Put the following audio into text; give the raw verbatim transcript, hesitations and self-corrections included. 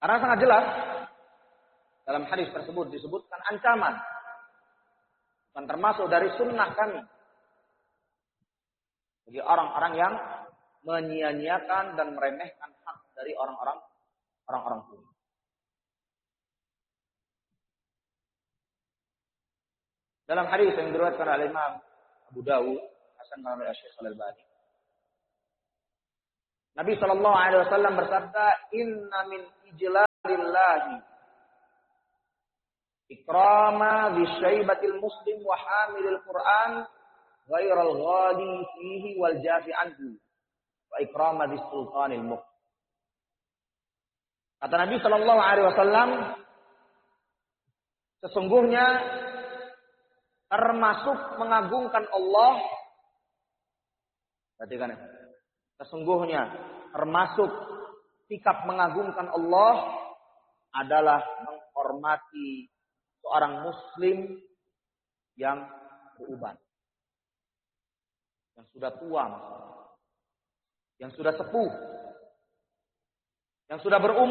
Karena sangat jelas dalam hadis tersebut disebutkan ancaman. Bukan termasuk dari sunnah kami. Bagi orang-orang yang menyia-nyiakan dan meremehkan hak dari orang-orang orang-orang tua. Dalam hadis yang diriwayatkan oleh Imam Abu Dawud, Hasan bin Syekh Al-Albani, Nabi Shallallahu Alaihi Wasallam bersabda, Inna min ijlalillahi ikrama bisyaibatil muslim wa hamilil Quran ghairal ghali fihi wal jafi anhu wa ikrama bis sultanil mulk. Kata Nabi Shallallahu Alaihi Wasallam, sesungguhnya termasuk mengagungkan Allah. Perhatikan ya. Sesungguhnya termasuk sikap mengagungkan Allah adalah menghormati seorang muslim yang beruban. Yang sudah tua maksudnya. Yang sudah sepuh. Yang sudah berumur.